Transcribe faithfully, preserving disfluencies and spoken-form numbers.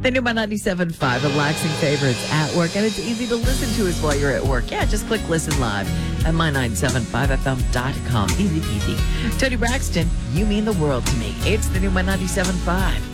The new My ninety-seven point five, relaxing favorites at work, and it's easy to listen to us while you're at work. Yeah, just click listen live at my nine seven five f m dot com. Easy peasy. Tony Braxton, you mean the world to me. It's the new My ninety-seven point five.